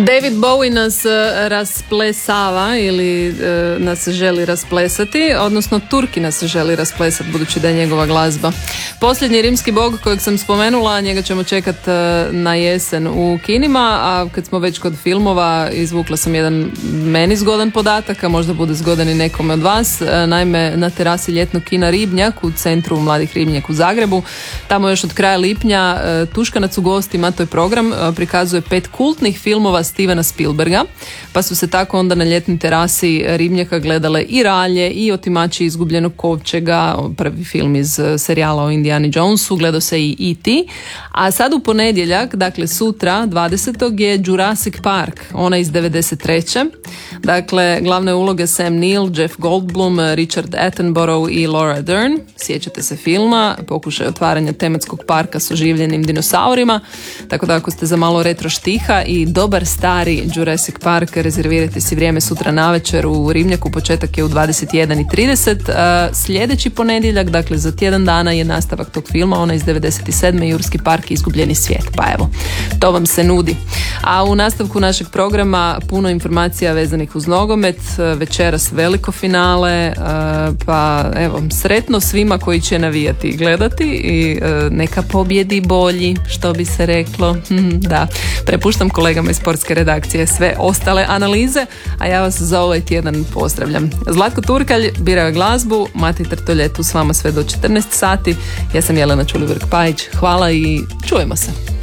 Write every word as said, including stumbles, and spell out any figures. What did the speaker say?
David Bowie nas rasplesava ili e, nas želi rasplesati, odnosno Turki nas želi rasplesati budući da je njegova glazba. Posljednji rimski bog kojeg sam spomenula, njega ćemo čekati na jesen u kinima, a kad smo već kod filmova, izvukla sam jedan meni zgodan podatak, a možda bude zgodan i nekome od vas. Naime, na terasi ljetnog kina Ribnjak u centru Mladih Ribnjak u Zagrebu, tamo još od kraja lipnja Tuškanac u gostima, to je program, prikazuje pet kultnih filmova Stevena Spielberga, pa su se tako onda na ljetnoj terasi Ribnjaka gledale i Ralje i Otimači izgubljenog kovčega, prvi film iz serijala o Indiani Jonesu, gledao se i E T, a sad u ponedjeljak, dakle sutra dvadesetog je Jurassic Park, ona iz devedeset treće. Dakle, glavne uloge Sam Neill, Jeff Goldblum, Richard Attenborough i Laura Dern. Sjećate se filma, pokušaj otvaranja tematskog parka s oživljenim dinosaurima, tako da ako ste za malo retro štiha i dobar stari Jurassic Park, rezervirajte si vrijeme sutra navečer u Ribnjaku, početak je u dvadeset jedan i trideset. Sljedeći ponedjeljak, dakle za tjedan dana, je nastavak tog filma, ona iz devedeset sedme. Jurski park Izgubljeni svijet. Pa evo, to vam se nudi. A u nastavku našeg programa puno informacija vezanih uz nogomet, večeras veliko finale, pa evo, sretno svima koji će navijati i gledati i neka pobjedi bolji, što bi se reklo. Da, prepuštam kolegama iz sportske redakcije sve ostale analize, a ja vas za ovaj tjedan pozdravljam. Zlatko Turkalj birao glazbu, Matej Trtoljet s vama sve do četrnaest sati. Ja sam Jelena Čulivrk-Pajić. Hvala i čujemo se.